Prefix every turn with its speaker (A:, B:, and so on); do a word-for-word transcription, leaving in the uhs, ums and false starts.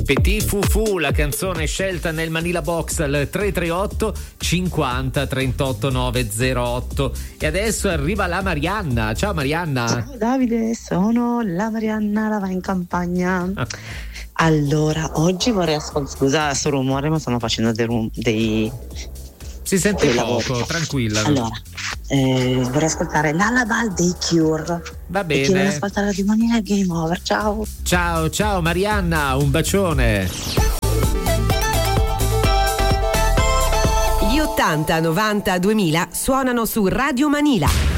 A: Petit Fufu, la canzone scelta nel Manila Box al tre tre otto cinquanta trentotto novecentotto. E adesso arriva la Marianna. Ciao Marianna.
B: Ciao Davide, sono la Marianna, la va in campagna. Ah. Allora, oggi vorrei ascoltare, scusa sto rumore, ma stanno facendo dei, rum- dei
A: si sente poco, lavori. Tranquilla.
B: Allora, eh, vorrei ascoltare l'Alabal dei Cure.
A: Va bene.
B: E chi vuole ascoltare di Manila Game Over. Ciao.
A: Ciao, ciao Marianna, un bacione.
C: Gli ottanta, novanta, duemila suonano su Radio Manila.